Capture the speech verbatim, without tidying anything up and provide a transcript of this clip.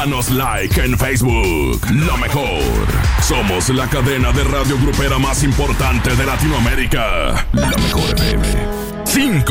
Danos like en Facebook. Lo mejor. Somos la cadena de radio grupera más importante de Latinoamérica. La Mejor F M. Cinco.